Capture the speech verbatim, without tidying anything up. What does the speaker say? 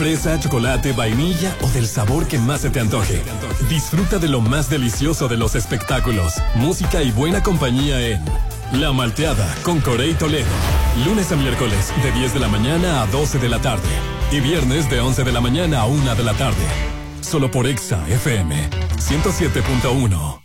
fresa, chocolate, vainilla o del sabor que más se te antoje. Disfruta de lo más delicioso de los espectáculos, música y buena compañía en La Malteada con Corey Toledo. Lunes a miércoles de diez de la mañana a doce de la tarde. Y viernes de once de la mañana a una de la tarde. Solo por Exa F M ciento siete punto uno.